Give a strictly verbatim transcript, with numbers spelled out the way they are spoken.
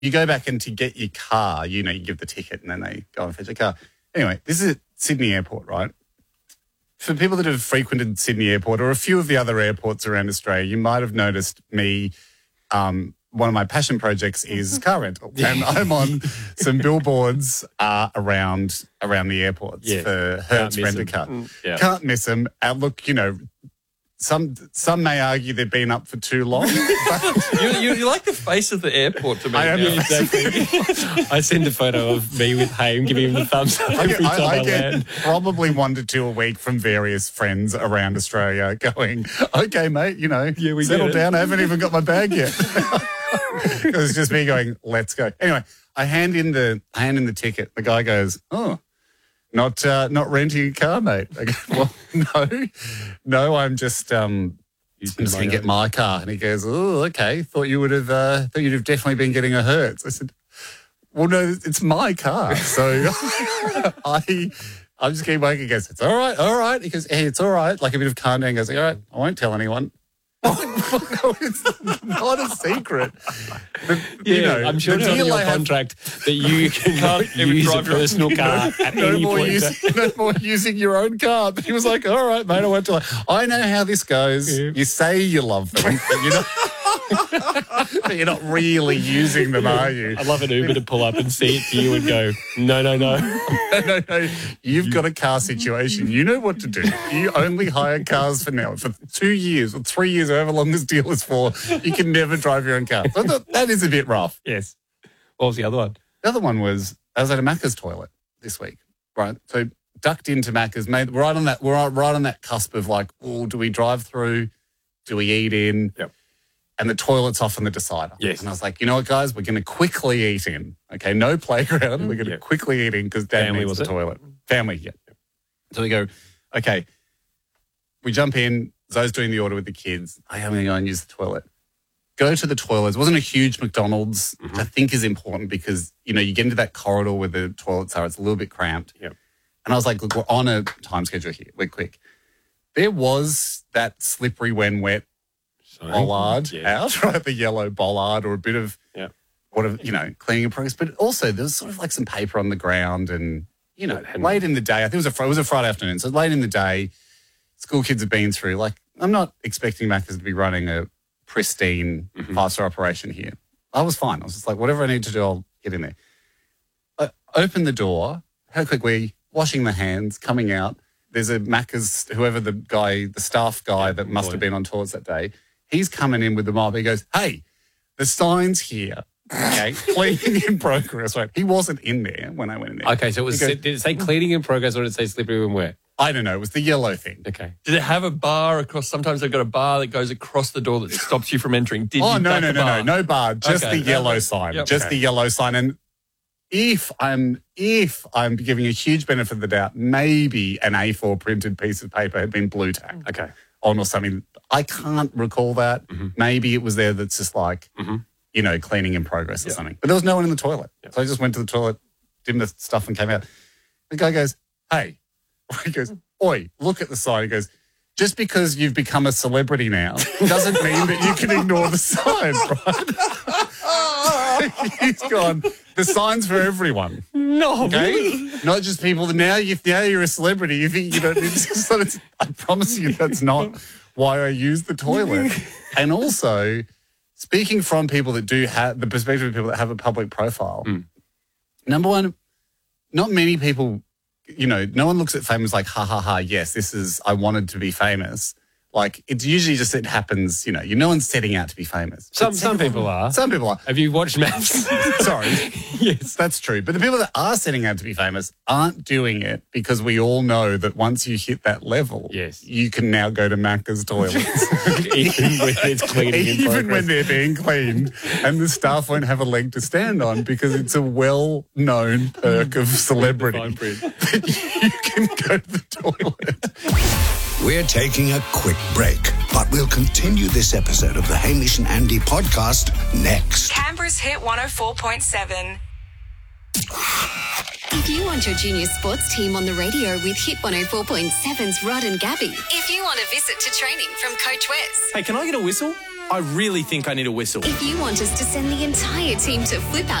you go back and to get your car, you know, you give the ticket and then they go and fetch your car. Anyway, this is at Sydney Airport, right? For people that have frequented Sydney Airport or a few of the other airports around Australia, you might have noticed me, um, one of my passion projects is car rental. And I'm on some billboards uh, around around the airports yeah. for Hertz Rent-A-Car. Yeah. Can't miss them. Uh, look, you know, some some may argue they've been up for too long. you, you, you're like the face of the airport to me. I am now. the face Exactly. I send a photo of me with Haim giving him the thumbs up I every get, time I, I, I get land. probably one to two a week from various friends around Australia going, okay, mate, you know, Yeah, we settle get it." down. I haven't even got my bag yet. It's just me going, let's go. Anyway, I hand in the I hand in the ticket. The guy goes, oh, not uh, not renting a car, mate. I go, well, no, no, I'm just um, I'm just going to get my car. And he goes, oh, okay. Thought you would have uh, thought you'd have definitely been getting a Hertz. I said, well, no, it's my car. So I, I'm just keep working. He goes, it's all right, all right. He goes, hey, it's all right. Like a bit of calm down. He goes, all right, I won't tell anyone. No, it's not a secret. The, Yeah, you know, I'm sure the it's in deal your I have- contract that you cannot even use a drive your- personal car at no any more point. using, no more using your own car. But he was like, all right, mate, I won't tell. I know how this goes. Yeah. You say you love them, but you're not, but you're not really using them, are you? I love an Uber to pull up and see it to you and go, no, no, no. No, no, no. You've got a car situation. You know what to do. You only hire cars for now. For two years or three years, or however long this deal is for, you can never drive your own car. So I thought that is a bit rough. Yes. What was the other one? The other one was I was at a Macca's toilet this week, right? So ducked into Macca's, made right on that. We're right on that cusp of like, oh, do we drive through? Do we eat in? Yep. And the toilet's off on the decider. Yes. And I was like, you know what, guys, we're going to quickly eat in. Okay, no playground. We're going to Yep. quickly eat in because Dad Family, needs was the it? toilet. Family, yeah. So we go, okay. We jump in. Zoe's doing the order with the kids. I'm going to go and use the toilet. Go to the toilets. It wasn't a huge McDonald's, which I think is important because, you know, you get into that corridor where the toilets are. It's a little bit cramped. Yep. And I was like, look, we're on a time schedule here. We're quick. There was that slippery when wet Sorry. bollard Yeah. out, right? The yellow bollard or a bit of, Yeah. whatever, you know, cleaning in progress. But also there was sort of like some paper on the ground and, you know, Hadn't- late in the day, I think it was a, fr- it was a Friday afternoon. So late in the day, school kids have been through, like, I'm not expecting Macca's to be running a pristine Mm-hmm. five-star operation here. I was fine. I was just like, whatever I need to do, I'll get in there. I open the door, how quick we washing the hands, coming out. There's a Macca's, whoever the guy, the staff guy that must boy. have been on tours that day, he's coming in with the mop. He goes, hey, the sign's here. Okay, cleaning in progress. Right. He wasn't in there when I went in there. Okay, so it was, He goes, did it say cleaning in progress or did it say slippery when wet? I don't know. It was the yellow thing. Okay. Did it have a bar across? Sometimes they've got a bar that goes across the door that stops you from entering. Did Oh, you no, duck no, the no, bar? no. No bar. Just Okay. the yellow Okay. sign. Yep. Just Okay. the yellow sign. And if I'm if I'm giving a huge benefit of the doubt, maybe an A four printed piece of paper had been blue tacked Okay. on or something. I can't recall that. Mm-hmm. Maybe it was there that's just like, you know, cleaning in progress or something. But there was no one in the toilet. So I just went to the toilet, did my stuff and came out. The guy goes, hey. He goes, oi, look at the sign. He goes, just because you've become a celebrity now doesn't mean that you can ignore the sign, right? He's gone, the sign's for everyone. No. Okay? Not just people that now, you, now you're a celebrity. You think you don't need to. So it's, I promise you that's not why I use the toilet. And also, speaking from people that do have, the perspective of people that have a public profile, number one, not many people, you know, no one looks at fame as like, ha, ha, ha, yes, this is, I wanted to be famous. Like, it's usually just, it happens, you know, you no one's setting out to be famous. Some But some people are. Some people are. Have you watched Maps? Sorry. Yes. That's true. But the people that are setting out to be famous aren't doing it because we all know that once you hit that level, Yes. you can now go to Macca's toilets. Even when it's cleaning in Even progress. when they're being cleaned and the staff won't have a leg to stand on because it's a well-known perk of celebrity Fine print. that you can go to the toilet. We're taking a quick break, but we'll continue this episode of the Hamish and Andy podcast next. Canberra's Hit one oh four point seven. If you want your junior sports team on the radio with Hit one oh four point seven's Rod and Gabby. If you want a visit to training from Coach Wes. Hey, can I get a whistle? I really think I need a whistle. If you want us to send the entire team to Flip Out